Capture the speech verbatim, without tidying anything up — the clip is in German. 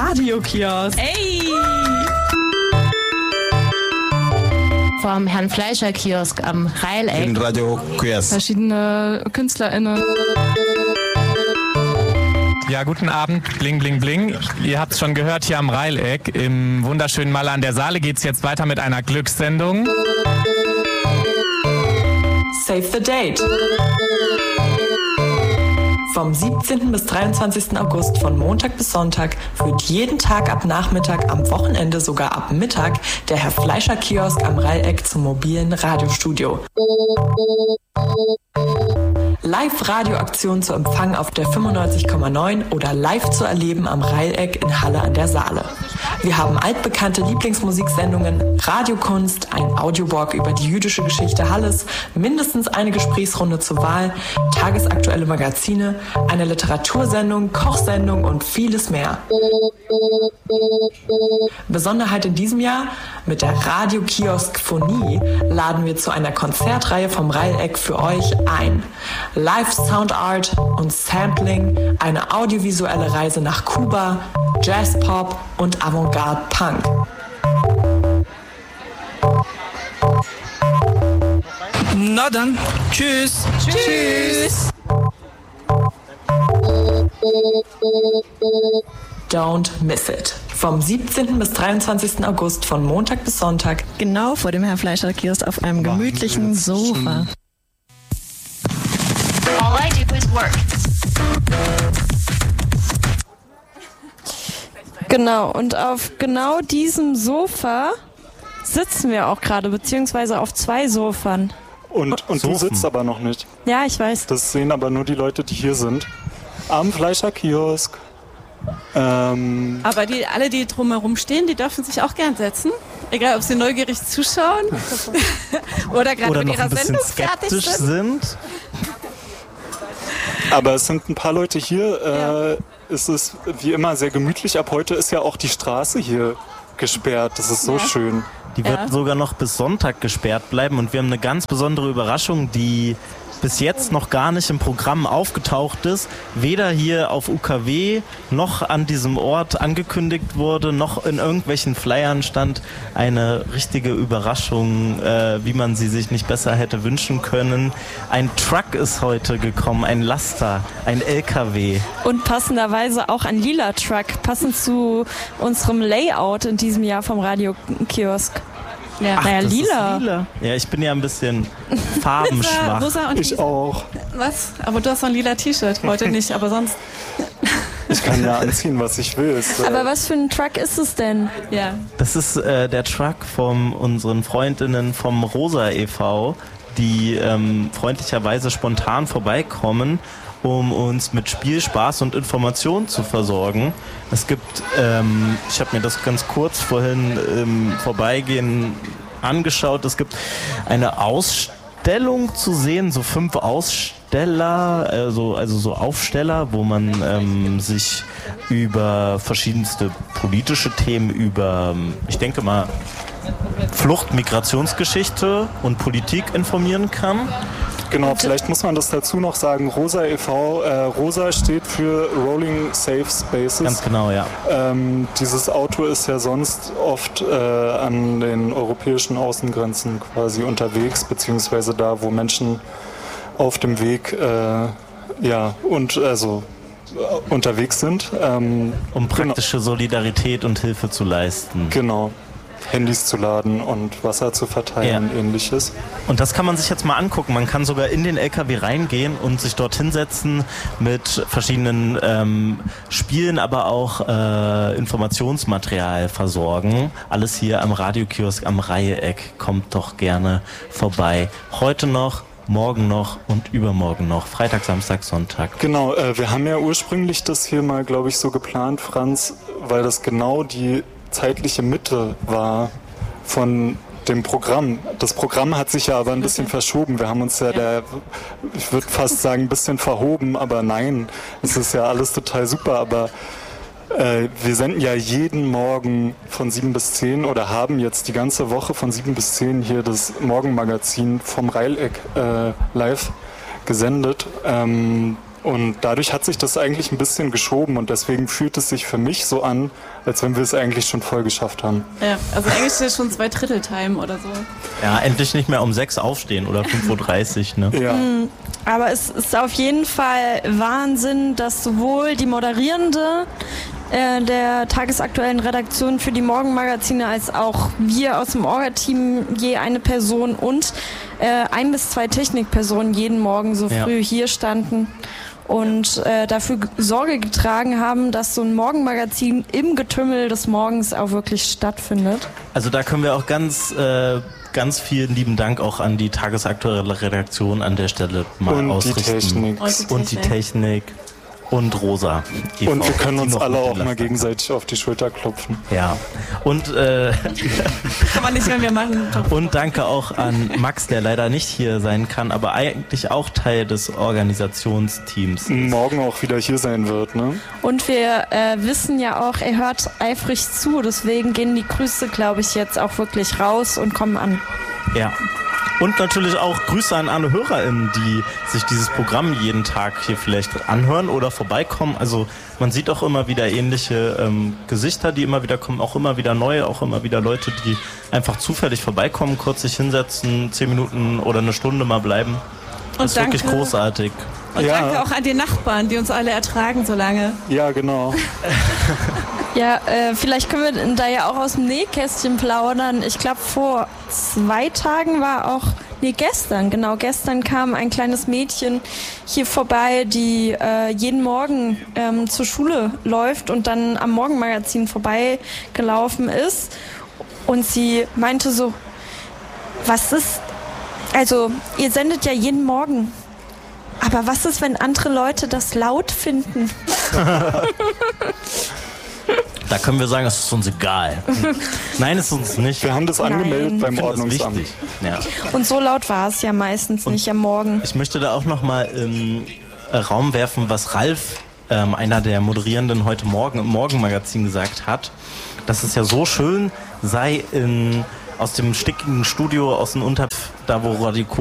Radiokiosk. Ey! Vom Herrn Fleischer Kiosk am Reileck. In Radiokiosk. Verschiedene KünstlerInnen. Ja, guten Abend, bling, bling, bling. Ihr habt es schon gehört, hier am Reileck, im wunderschönen Malle an der Saale geht es jetzt weiter mit einer Glückssendung. Save the Date. Vom siebzehnten bis dreiundzwanzigsten August von Montag bis Sonntag führt jeden Tag ab Nachmittag, am Wochenende sogar ab Mittag der Herr Fleischer Kiosk am Reileck zum mobilen Radiostudio. Live-Radioaktion zu empfangen auf der fünfundneunzig Komma neun oder live zu erleben am Reileck in Halle an der Saale. Wir haben altbekannte Lieblingsmusiksendungen, Radiokunst, ein Audioblog über die jüdische Geschichte Halles, mindestens eine Gesprächsrunde zur Wahl, tagesaktuelle Magazine, eine Literatursendung, Kochsendung und vieles mehr. Besonderheit in diesem Jahr: Mit der Radiokioskphonie laden wir zu einer Konzertreihe vom Reileck für euch ein. Live Soundart und Sampling, eine audiovisuelle Reise nach Kuba, Jazzpop und Avantgarde Punk. Na dann, tschüss. Tschüss. Don't miss it. Vom siebzehnten bis dreiundzwanzigsten August von Montag bis Sonntag. Genau vor dem Herr Fleischer Kiosk auf einem gemütlichen Sofa. All I do is work. Genau, und auf genau diesem Sofa sitzen wir auch gerade, beziehungsweise auf zwei Sofern. Und, und du sitzt aber noch nicht. Ja, ich weiß. Das sehen aber nur die Leute, die hier sind. Am Fleischer Kiosk. Ähm, Aber die, alle, die drumherum stehen, die dürfen sich auch gern setzen. Egal, ob sie neugierig zuschauen oder gerade mit ihrer Sendung fertig sind. sind. Aber es sind ein paar Leute hier. Ja. Äh, es ist wie immer sehr gemütlich. Ab heute ist ja auch die Straße hier gesperrt. Das ist so Ja. schön. Die wird Ja. sogar noch bis Sonntag gesperrt bleiben und wir haben eine ganz besondere Überraschung, die bis jetzt noch gar nicht im Programm aufgetaucht ist, weder hier auf U K W noch an diesem Ort angekündigt wurde, noch in irgendwelchen Flyern stand. Eine richtige Überraschung, äh, wie man sie sich nicht besser hätte wünschen können. Ein Truck ist heute gekommen, ein Laster, ein L K W. Und passenderweise auch ein lila Truck, passend zu unserem Layout in diesem Jahr vom Radiokiosk. Ja, Ach, naja, das lila. ist lila. Ja, ich bin ja ein bisschen farbenschwach. Rosa und Ich auch. Was? Aber du hast so ein lila T-Shirt. Heute nicht, aber sonst. Ich kann ja anziehen, was ich will. Ist, äh, Aber was für ein Truck ist es denn? Ja. Das ist äh, der Truck von unseren Freundinnen vom Rosa e V, die ähm, freundlicherweise spontan vorbeikommen, um uns mit Spiel, Spaß und Information zu versorgen. Es gibt, ähm, ich habe mir das ganz kurz vorhin im Vorbeigehen angeschaut, es gibt eine Ausstellung zu sehen, so fünf Aussteller, also, also so Aufsteller, wo man ähm, sich über verschiedenste politische Themen, über, ich denke mal, Flucht, Migrationsgeschichte und Politik informieren kann. Genau, vielleicht muss man das dazu noch sagen. Rosa e V, äh, Rosa steht für Rolling Safe Spaces. Ganz genau, ja. Ähm, dieses Auto ist ja sonst oft äh, an den europäischen Außengrenzen quasi unterwegs, beziehungsweise da, wo Menschen auf dem Weg äh, ja, und also äh, unterwegs sind. Ähm, um praktische Solidarität und Hilfe zu leisten. Genau. Handys zu laden und Wasser zu verteilen, ja. Ähnliches. Und das kann man sich jetzt mal angucken. Man kann sogar in den L K W reingehen und sich dort hinsetzen mit verschiedenen ähm, Spielen, aber auch äh, Informationsmaterial versorgen. Alles hier am Radiokiosk am Reiheck. Kommt doch gerne vorbei. Heute noch, morgen noch und übermorgen noch. Freitag, Samstag, Sonntag. Genau, äh, wir haben ja ursprünglich das hier mal, glaube ich, so geplant, Franz, weil das genau die zeitliche Mitte war von dem Programm. Das Programm hat sich ja aber ein bisschen verschoben. Wir haben uns ja, der, ich würde fast sagen, ein bisschen verhoben, aber nein, es ist ja alles total super, aber äh, wir senden ja jeden Morgen von sieben bis zehn oder haben jetzt die ganze Woche von sieben bis zehn hier das Morgenmagazin vom Reileck äh, live gesendet. Ähm, Und dadurch hat sich das eigentlich ein bisschen geschoben und deswegen fühlt es sich für mich so an, als wenn wir es eigentlich schon voll geschafft haben. Ja, also eigentlich ist ja schon zwei Drittel Time oder so. Ja, endlich nicht mehr um sechs aufstehen oder fünf Uhr dreißig, ne? Ja. Mhm. Aber es ist auf jeden Fall Wahnsinn, dass sowohl die Moderierende äh, der tagesaktuellen Redaktion für die Morgenmagazine als auch wir aus dem Orga-Team je eine Person und äh, ein bis zwei Technikpersonen jeden Morgen so früh ja. hier standen und äh, dafür Sorge getragen haben, dass so ein Morgenmagazin im Getümmel des Morgens auch wirklich stattfindet. Also da können wir auch ganz, äh, ganz vielen lieben Dank auch an die tagesaktuelle Redaktion an der Stelle mal und ausrichten. Die Technik. Und die Technik. Und Rosa. E V, und wir können uns alle auch mal kann. gegenseitig auf die Schulter klopfen. Ja. Und äh, kann man nicht, wenn wir machen. Und danke auch an Max, der leider nicht hier sein kann, aber eigentlich auch Teil des Organisationsteams ist. Morgen auch wieder hier sein wird, ne? Und wir äh, wissen ja auch, er hört eifrig zu, deswegen gehen die Grüße, glaube ich, jetzt auch wirklich raus und kommen an. Ja. Und natürlich auch Grüße an alle HörerInnen, die sich dieses Programm jeden Tag hier vielleicht anhören oder vorbeikommen. Also man sieht auch immer wieder ähnliche ähm, Gesichter, die immer wieder kommen, auch immer wieder neue, auch immer wieder Leute, die einfach zufällig vorbeikommen, kurz sich hinsetzen, zehn Minuten oder eine Stunde mal bleiben. Das und ist danke, wirklich großartig. Und ja. danke auch an die Nachbarn, die uns alle ertragen so lange. Ja, genau. Ja, äh, vielleicht können wir da ja auch aus dem Nähkästchen plaudern. Ich glaube, vor zwei Tagen war auch, nee, gestern, genau, gestern kam ein kleines Mädchen hier vorbei, die äh, jeden Morgen ähm, zur Schule läuft und dann am Morgenmagazin vorbeigelaufen ist. Und sie meinte so, was ist, also ihr sendet ja jeden Morgen, aber was ist, wenn andere Leute das laut finden? Da können wir sagen, es ist uns egal. Nein, es ist uns nicht. Wir haben das angemeldet Nein. beim Ordnungsamt. Ja. Und so laut war es ja meistens Und nicht am Morgen. Ich möchte da auch nochmal im Raum werfen, was Ralf, ähm, einer der Moderierenden, heute Morgen im Morgenmagazin gesagt hat, dass es ja so schön sei, in, aus dem stickigen Studio, aus dem Unter... da wo Radio